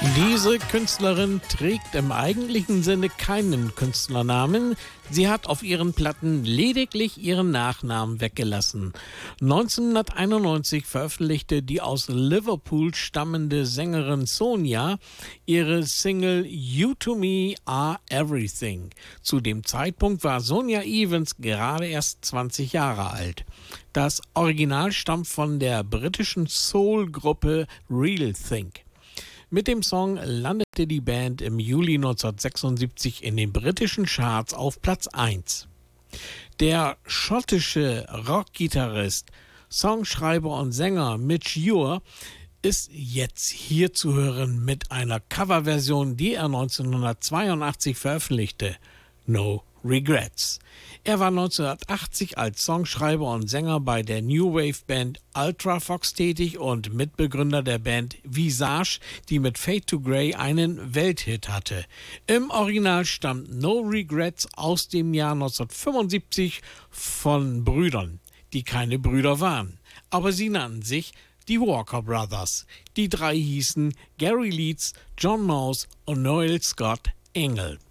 Diese Künstlerin trägt im eigentlichen Sinne keinen Künstlernamen. Sie hat auf ihren Platten lediglich ihren Nachnamen weggelassen. 1991 veröffentlichte die aus Liverpool stammende Sängerin Sonia ihre Single You to Me Are Everything. Zu dem Zeitpunkt war Sonia Evans gerade erst 20 Jahre alt. Das Original stammt von der britischen Soul-Gruppe Real Think. Mit dem Song landete die Band im Juli 1976 in den britischen Charts auf Platz 1. Der schottische Rockgitarrist, Songschreiber und Sänger Midge Ure ist jetzt hier zu hören mit einer Coverversion, die er 1982 veröffentlichte, No Regrets. Er war 1980 als Songschreiber und Sänger bei der New Wave Band Ultrafox tätig und Mitbegründer der Band Visage, die mit Fade to Grey einen Welthit hatte. Im Original stammt No Regrets aus dem Jahr 1975 von Brüdern, die keine Brüder waren. Aber sie nannten sich die Walker Brothers. Die drei hießen Gary Leeds, John Mouse und Noel Scott Engel.